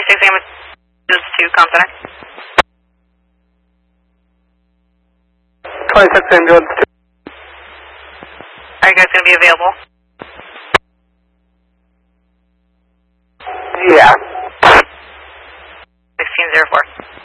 6 ambulance to contact. 26 ambulance 2. Are you guys going to be available? Yeah. 1604.